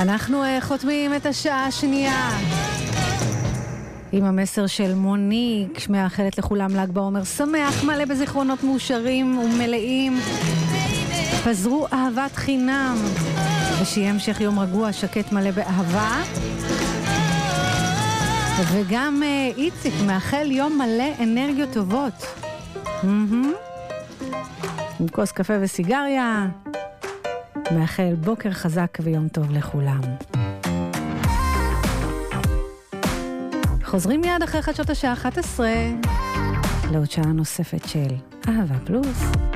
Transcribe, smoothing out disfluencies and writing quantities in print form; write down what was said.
אנחנו חותמים את השעה השנייה עם המסר של מוניק, מאחלת לכולם ל"ג בעומר שמח, מלא בזיכרונות מאושרים ומלאים. פזרו אהבת חינם, ושיהיה המשך יום רגוע, שקט, מלא באהבה. וגם איציק מאחל יום מלא אנרגיות טובות. עם כוס קפה וסיגריה. מאחל בוקר חזק ויום טוב לכולם. חוזרים מיד אחרי חדשות השעה 11 לעוד שעה נוספת של אהבה פלוס.